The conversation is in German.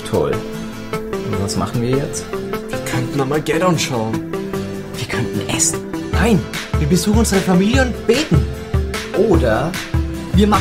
Toll. Und was machen wir jetzt? Wir könnten Armageddon schauen. Wir könnten essen. Nein, wir besuchen unsere Familie und beten. Oder